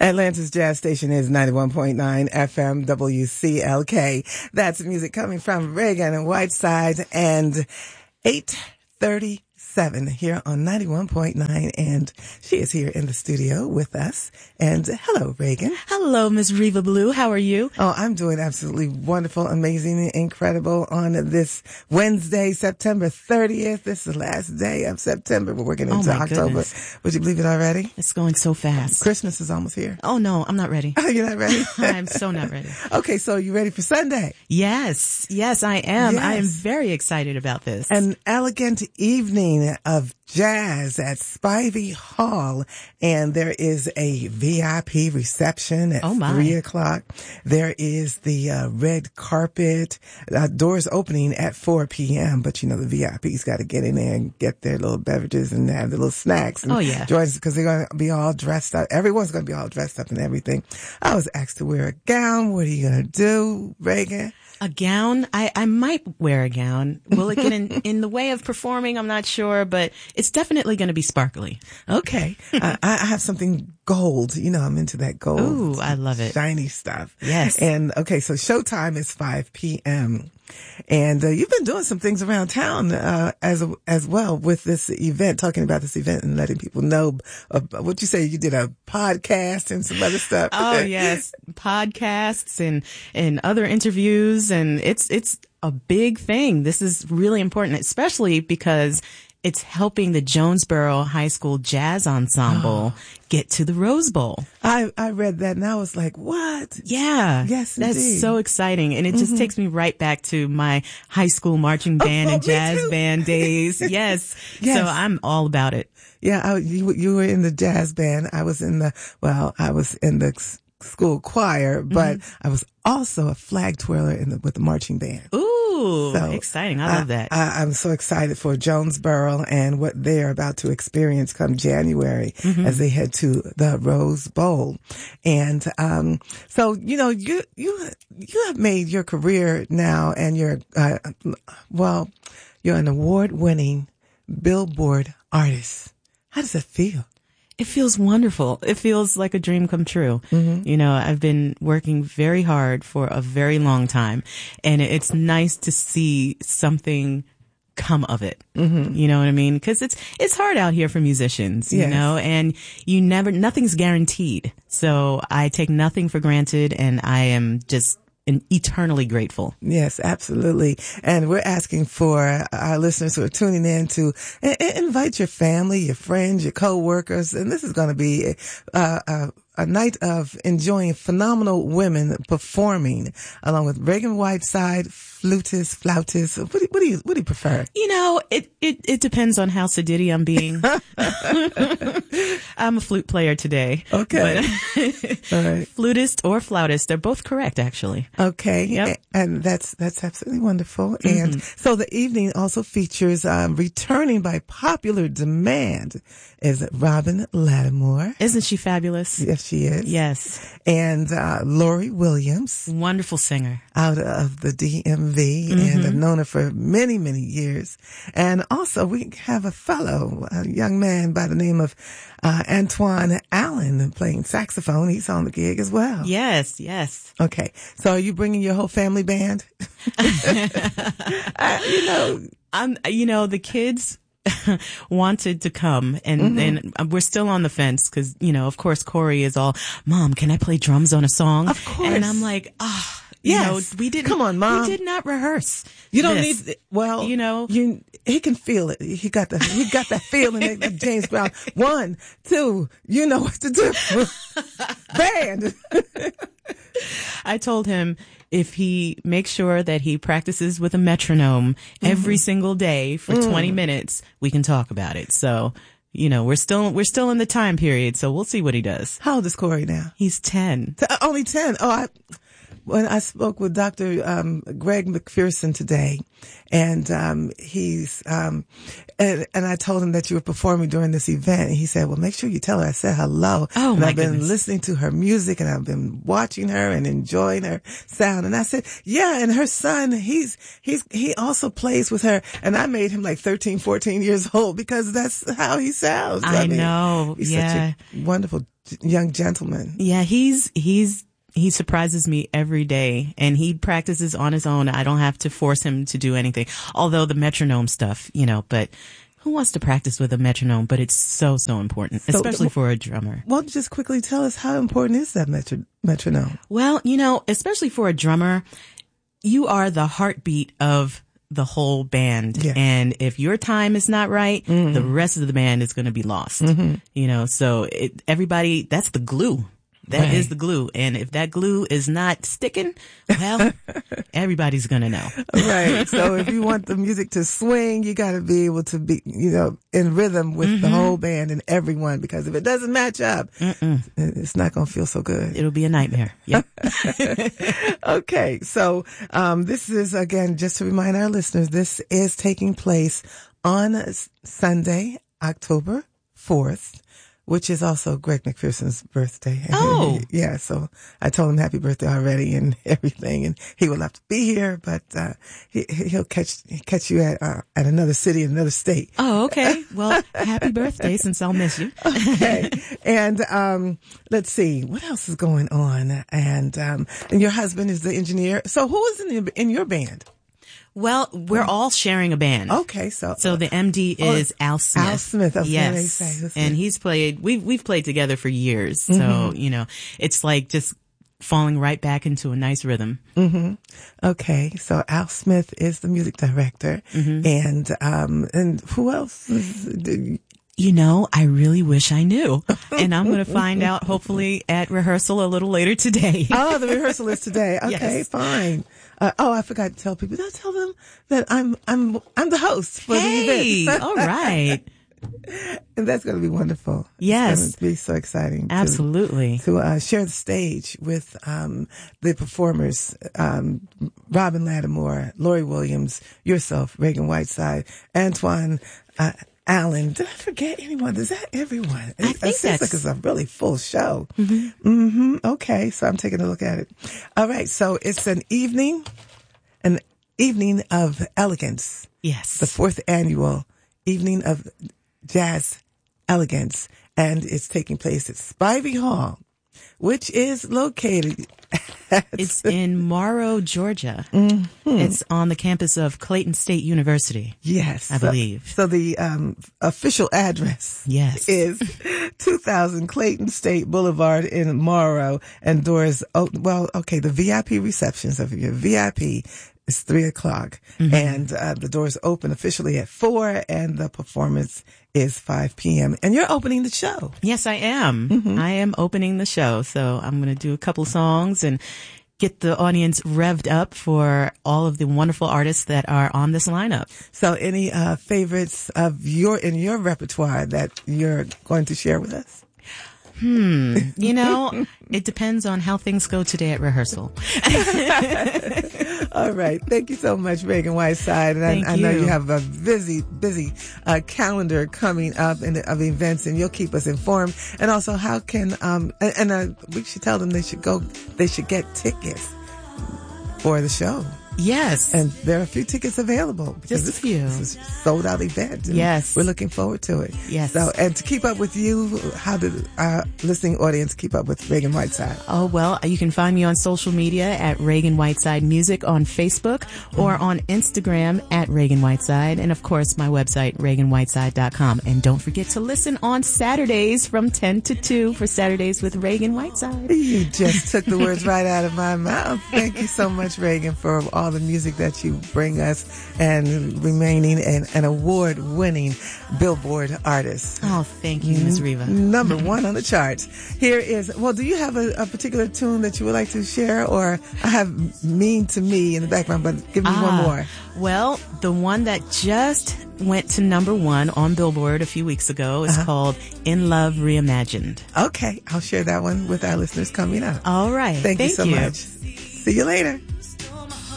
Atlanta's jazz station is 91.9 FM WCLK. That's music coming from Reagan and Whiteside, and 8:37 here on 91.9, and she is here in the studio with us. And hello, Reagan. Hello, Ms. Reva Blue. How are you? Oh, I'm doing absolutely wonderful, amazing, incredible on this Wednesday, September 30th. This is the last day of September. We're working into October. Goodness. Would you believe it already? It's going so fast. Christmas is almost here. Oh, no, I'm not ready. Oh, you're not ready? I'm so not ready. Okay, so you ready for Sunday? Yes, I am. Yes. I am very excited about this. An elegant evening of jazz at Spivey Hall, and there is a VIP reception at 3 o'clock. There is the red carpet, doors opening at 4 p.m., but you know the VIPs got to get in there and get their little beverages and have their little snacks. And joys, because they're going to be all dressed up. Everyone's going to be all dressed up and everything. I was asked to wear a gown. What are you going to do, Reagan? A gown? I might wear a gown. Will it get in the way of performing? I'm not sure, but it's definitely going to be sparkly. Okay. I have something gold. You know, I'm into that gold. Ooh, I love it. Shiny stuff. Yes. And okay, so showtime is 5 p.m. And you've been doing some things around town as well with this event, talking about this event and letting people know. What you say? You did a podcast and some other stuff. Oh yes, podcasts and other interviews, and it's a big thing. This is really important, especially because it's helping the Jonesboro High School Jazz Ensemble get to the Rose Bowl. I read that and I was like, what? Yeah. Yes, that's indeed. so exciting. And it just takes me right back to my high school marching band and jazz band days. Yes. So I'm all about it. Yeah. You were in the jazz band. I was in the school choir, but I was also a flag twirler with the marching band. Ooh, so exciting. I love that. I'm so excited for Jonesboro and what they're about to experience come January as they head to the Rose Bowl. And, so, you know, you have made your career now, and you're an award-winning Billboard artist. How does it feel? It feels wonderful. It feels like a dream come true. You know, I've been working very hard for a very long time, and it's nice to see something come of it. You know what I mean? Because it's hard out here for musicians, you know, and nothing's guaranteed. So I take nothing for granted, and I am just eternally grateful. Yes, absolutely. And we're asking for our listeners who are tuning in to invite your family, your friends, your co-workers. And this is going to be a night of enjoying phenomenal women performing, along with Reagan Whiteside, flutist, flautist. What do you prefer? You know, it depends on how sedity I'm being. I'm a flute player today. Okay. But all right. Flutist or flautist, they're both correct, actually. Okay. Yep. And that's absolutely wonderful. And so the evening also features, returning by popular demand is Robin Lattimore. Isn't she fabulous? Yes, she is. Yes. And Lori Williams. Wonderful singer. Out of the DMV, and I've known her for many, many years. And also we have a young man by the name of Antoine Allen playing saxophone. He's on the gig as well. Yes, yes. Okay. So are you bringing your whole family band? The kids wanted to come, and we're still on the fence because, you know, of course, Corey is all, Mom, can I play drums on a song? Of course. And I'm like, yes. We didn't. Come on, Mom. We did not rehearse. You don't need. Well, you know, he can feel it. He got that feeling that James Brown. 1, 2. You know what to do. Band. I told him if he makes sure that he practices with a metronome every single day for 20 minutes, we can talk about it. So, you know, we're still in the time period. So we'll see what he does. How old is Corey now? He's 10. Only 10. Oh, when I spoke with Dr. Greg McPherson today, and and I told him that you were performing during this event, and he said, well, make sure you tell her I said hello. Oh, and my I've been goodness. listening to her music, and I've been watching her and enjoying her sound. And I said, yeah, and her son, he also plays with her, and I made him like 13, 14 years old because that's how he sounds. I mean, know. He's such a wonderful young gentleman. Yeah, he surprises me every day, and he practices on his own. I don't have to force him to do anything. Although the metronome stuff, but who wants to practice with a metronome? But it's so important, especially for a drummer. Well, just quickly tell us, how important is that metronome? Well, especially for a drummer, you are the heartbeat of the whole band. Yeah. And if your time is not right, the rest of the band is going to be lost. So everybody, that's the glue. That is the glue. And if that glue is not sticking, well, everybody's going to know. Right. So if you want the music to swing, you got to be able to be, in rhythm with the whole band and everyone, because if it doesn't match up, it's not going to feel so good. It'll be a nightmare. Yep. Okay. So, this is, again, just to remind our listeners, this is taking place on Sunday, October 4th. Which is also Greg McPherson's birthday. Oh. Yeah, so I told him happy birthday already and everything, and he will have to be here, but he'll catch you at another city, another state. Oh, okay. Well, happy birthday, since I'll miss you. Okay. And let's see, what else is going on? And your husband is the engineer. So who is in your band? Well, we're all sharing a band. Okay, so the MD is Al Smith. Al Smith, okay, yes, and he's played. We've played together for years, so it's like just falling right back into a nice rhythm. Okay, so Al Smith is the music director, and who else? I really wish I knew, and I'm going to find out hopefully at rehearsal a little later today. Oh, the rehearsal is today. Okay, yes. Fine. I forgot to tell people. Did I tell them that I'm the host for the event? All right. And that's going to be wonderful. Yes. It's going to be so exciting. Absolutely. To share the stage with the performers, Robin Lattimore, Lori Williams, yourself, Reagan Whiteside, Antoine Allen. Did I forget anyone? Is that everyone? I think seems like it's a really full show. Okay, so I'm taking a look at it. All right, so it's an evening of elegance. Yes. The 4th annual Evening of Jazz Elegance, and it's taking place at Spivey Hall, which is located it's in Morrow, Georgia. It's on the campus of Clayton State University. Yes. I believe. So the official address is 2000 Clayton State Boulevard in Morrow, and doors, the VIP receptions of your VIP is 3:00, and the doors open officially at 4, and the performance is 5 p.m. And you're opening the show. Yes, I am. I am opening the show. So I'm going to do a couple songs and get the audience revved up for all of the wonderful artists that are on this lineup. So any favorites in your repertoire that you're going to share with us? It depends on how things go today at rehearsal. All right. Thank you so much, Reagan Whiteside. And I know you have a busy calendar coming up of events, and you'll keep us informed. And also, how can, we should tell them they should get tickets for the show. Yes. And there are a few tickets available. Just a few. This is a sold out event. Yes. We're looking forward to it. Yes. So, and to keep up with you, how did our listening audience keep up with Reagan Whiteside? Oh, well, you can find me on social media at Reagan Whiteside Music on Facebook or on Instagram at Reagan Whiteside. And of course, my website, ReaganWhiteside.com. And don't forget to listen on Saturdays from 10 to 2 for Saturdays with Reagan Whiteside. You just took the words right out of my mouth. Thank you so much, Reagan, for all the music that you bring us and remaining an award-winning Billboard artist. Oh, thank you, Ms. Riva. Number 1 on the charts. Here is, do you have a particular tune that you would like to share? Or I have Mean to Me in the background, but give me one more. Well, the one that just went to number 1 on Billboard a few weeks ago is called In Love Reimagined. Okay, I'll share that one with our listeners coming up. All right. Thank you so much. See you later.